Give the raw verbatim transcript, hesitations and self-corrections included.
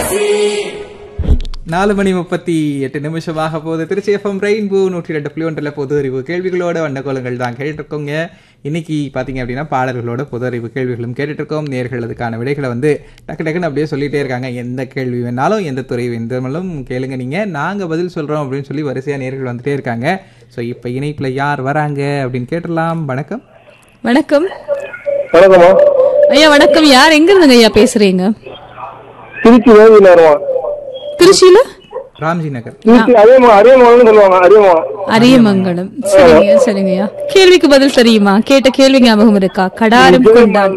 நாலு மணி முப்பத்தி எட்டு நிமிஷமாக போகுது. திருச்சி எஃப்எம் ரெயின்போ நூற்றி ரெண்டு புள்ளி ஒன்றில் பொது அறிவு கேள்விகளோட வண்ணக்கோலங்கள் தான் கேட்டுருக்கோங்க. இன்னைக்கு பார்த்தீங்க அப்படின்னா பாடல்களோட பொது அறிவு கேள்விகளும் கேட்டுட்டு இருக்கோம். நேர்கள் அதுக்கான விடைகளை வந்து டக்கு டக்குன்னு அப்படியே சொல்லிட்டே இருக்காங்க. எந்த கேள்வி வேணாலும் எந்த துறை வேண்டாலும் கேளுங்க நீங்கள், நாங்கள் பதில் சொல்கிறோம் அப்படின்னு சொல்லி வரிசையாக நேர்கள் வந்துட்டே இருக்காங்க. ஸோ இப்போ இணைப்பில் யார் வராங்க அப்படின்னு கேட்டுடலாம். வணக்கம். வணக்கம். வணக்கம்மா. ஐயா வணக்கம். யார் எங்க இருந்துங்க ஐயா பேசுறீங்க? திருச்சி வேதியில. திருச்சியில ராம்ஜி நகர். திருச்சி அரியமங்கலம் அரியமங்கலம் சொல்லுவாங்க. அரியமங்கலம் அரியமங்கலம். சரிங்க சரிங்கய்யா. கேள்விக்கு பதில் தெரியுமா? கேட்ட கேள்வி ஞாபகம் இருக்கா? கடாரம் கொண்டான்